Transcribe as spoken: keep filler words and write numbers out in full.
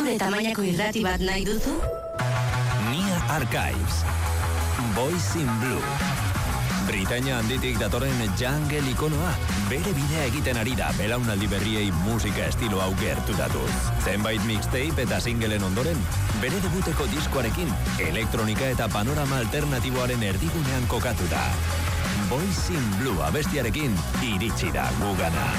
Zure tamainako irrati bat nahi duzu? Nia Archives. Boys in Blue. Britainia handitik datorren jungle ikonoa, bere bidea egiten ari da belaunaldi berriei musika estilo hau gertutatuz. Zenbait mixtape eta singleen ondoren, bere debuteko diskoarekin, elektronika eta panorama alternatiboaren erdigunean kokatu da. Boys in Blue abestiarekin iritsi da gugana.